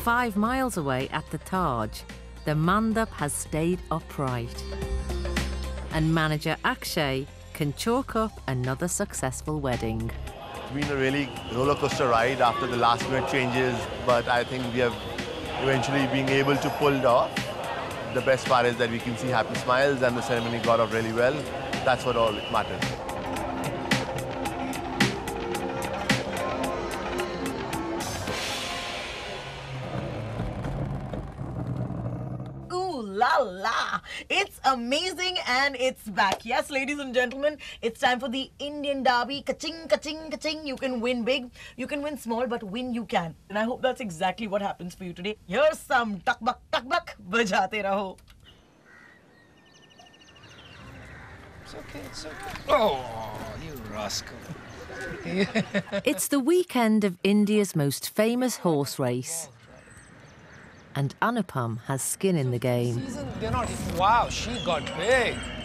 5 miles away at the Taj, the mandap has stayed upright. And manager Akshay can chalk up another successful wedding. It's been a really roller coaster ride after the last minute changes, but I think we have eventually been able to pull it off. The best part is that we can see happy smiles and the ceremony got off really well. That's what all matters. La la! It's amazing and it's back. Yes, ladies and gentlemen, it's time for the Indian Derby. Ka-ching, ka-ching, ka-ching. You can win big, you can win small, but win you can. And I hope that's exactly what happens for you today. Here's some tak-bak, tak-bak. Bajate raho. It's okay, it's okay. Oh, you rascal. It's the weekend of India's most famous horse race. And Anupam has skin in the game. They're not. Wow, she got big.